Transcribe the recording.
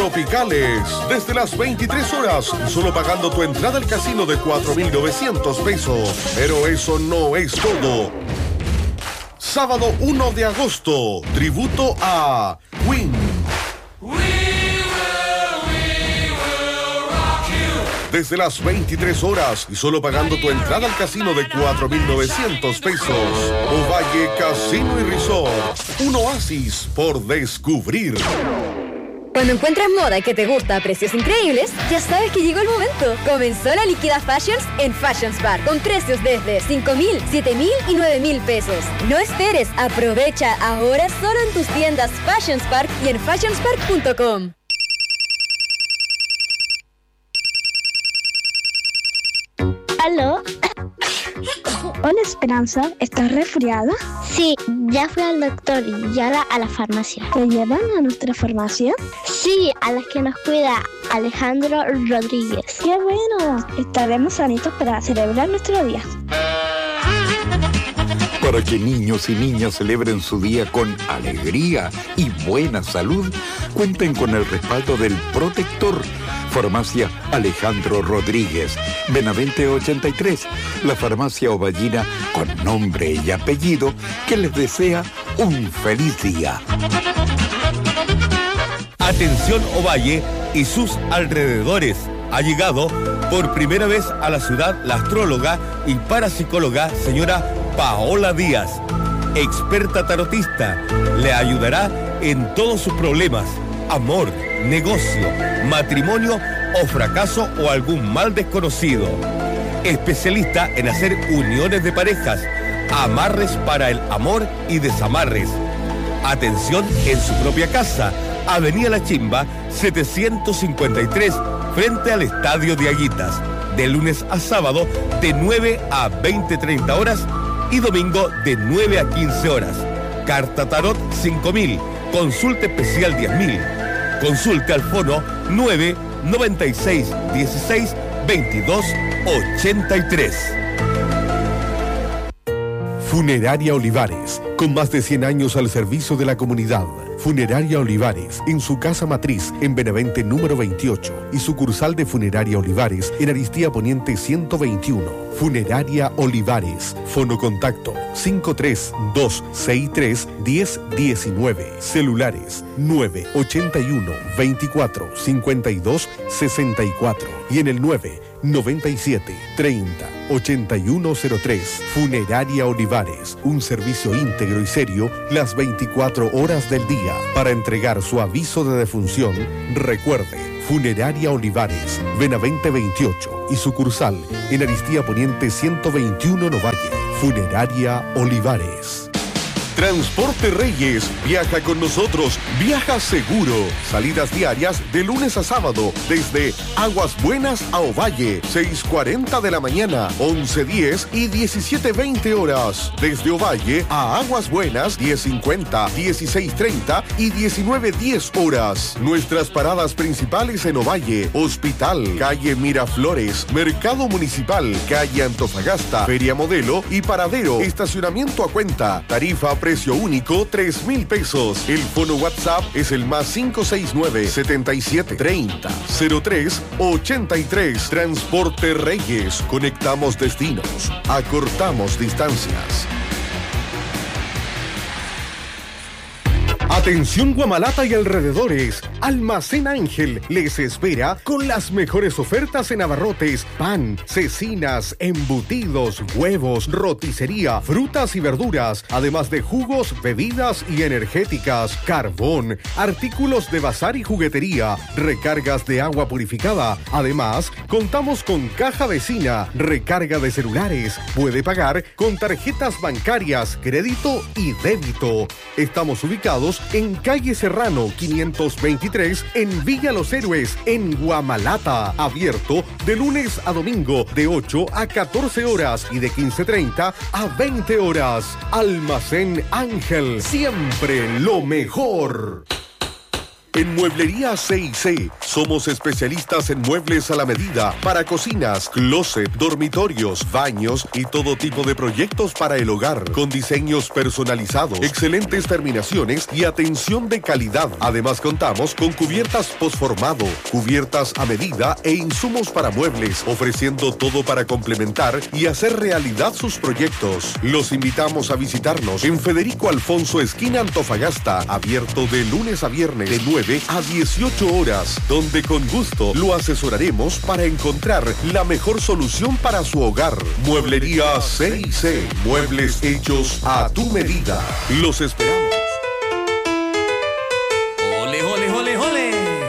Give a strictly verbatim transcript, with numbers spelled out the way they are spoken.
Tropicales, desde las veintitrés horas, solo pagando tu entrada al casino de cuatro mil novecientos pesos. Pero eso no es todo. Sábado uno de agosto, tributo a Queen. Desde las veintitrés horas y solo pagando tu entrada al casino de cuatro mil novecientos pesos. Ovalle Casino y Resort, un oasis por descubrir. Cuando encuentras moda que te gusta a precios increíbles, ya sabes que llegó el momento. Comenzó la Liquida Fashions en Fashions Bar, con precios desde cinco mil, siete mil y nueve mil pesos. No esperes, aprovecha ahora solo en tus tiendas Fashions Park y en fashions park punto com. ¿Aló? Hola Esperanza, ¿estás resfriada? Sí, ya fui al doctor y ahora a la farmacia. ¿Te llevan a nuestra farmacia? Sí, a la que nos cuida Alejandro Rodríguez. ¡Qué bueno! Estaremos sanitos para celebrar nuestro día. Para que niños y niñas celebren su día con alegría y buena salud, cuenten con el respaldo del Protector. Farmacia Alejandro Rodríguez, Benavente ochenta y tres, la farmacia ovallina con nombre y apellido que les desea un feliz día. Atención Ovalle y sus alrededores. Ha llegado por primera vez a la ciudad la astróloga y parapsicóloga señora Paola Díaz, experta tarotista. Le ayudará en todos sus problemas: amor, negocio, matrimonio o fracaso o algún mal desconocido. Especialista en hacer uniones de parejas, amarres para el amor y desamarres. Atención en su propia casa, Avenida La Chimba, setecientos cincuenta y tres, frente al Estadio de Aguitas, de lunes a sábado de nueve a veinte treinta horas y domingo de nueve a quince horas. Carta Tarot cinco mil, consulta especial diez mil. Consulte al fono nueve noventa y seis dieciséis veintidós ochenta y tres. Funeraria Olivares, con más de cien años al servicio de la comunidad. Funeraria Olivares, en su casa matriz, en Benavente número veintiocho, y sucursal de Funeraria Olivares, en Aristía Poniente ciento veintiuno. Funeraria Olivares, fono contacto cinco tres dos seis tres uno cero uno nueve, celulares nueve ochenta y uno veinticuatro cincuenta y dos sesenta y cuatro y en el nueve noventa y siete treinta ochenta y uno cero tres. Funeraria Olivares, un servicio íntegro y serio las veinticuatro horas del día. Para entregar su aviso de defunción, recuerde: Funeraria Olivares, Benavente veintiocho y sucursal en Aristía Poniente ciento veintiuno Novalle. Funeraria Olivares. Transporte Reyes, viaja con nosotros, viaja seguro. Salidas diarias de lunes a sábado desde Aguas Buenas a Ovalle, seis cuarenta de la mañana, once diez y diecisiete veinte horas. Desde Ovalle a Aguas Buenas, diez cincuenta, dieciséis treinta y diecinueve diez horas. Nuestras paradas principales en Ovalle: Hospital, calle Miraflores, Mercado Municipal, calle Antofagasta, Feria Modelo y Paradero. Estacionamiento a cuenta. Tarifa precio único, tres mil pesos. El fono WhatsApp es el más cinco seis nueve, setenta y siete, treinta, cero tres, ochenta y tres. Transporte Reyes. Conectamos destinos. Acortamos distancias. Atención Guamalata y alrededores. Almacén Ángel les espera con las mejores ofertas en abarrotes, pan, cecinas, embutidos, huevos, roticería, frutas y verduras, además de jugos, bebidas y energéticas, carbón, artículos de bazar y juguetería, recargas de agua purificada. Además, contamos con caja vecina, recarga de celulares. Puede pagar con tarjetas bancarias, crédito y débito. Estamos ubicados en calle Serrano quinientos veintitrés, en Villa Los Héroes, en Guamalata. Abierto de lunes a domingo de ocho a catorce horas y de quince treinta a veinte horas. Almacén Ángel, siempre lo mejor. En Mueblería C y C somos especialistas en muebles a la medida para cocinas, closet, dormitorios, baños y todo tipo de proyectos para el hogar, con diseños personalizados, excelentes terminaciones y atención de calidad. Además contamos con cubiertas postformado, cubiertas a medida e insumos para muebles, ofreciendo todo para complementar y hacer realidad sus proyectos. Los invitamos a visitarnos en Federico Alfonso, esquina Antofagasta, abierto de lunes a viernes de nueve a dieciocho horas, donde con gusto lo asesoraremos para encontrar la mejor solución para su hogar. Mueblería C y C, muebles hechos a tu medida. Los esperamos.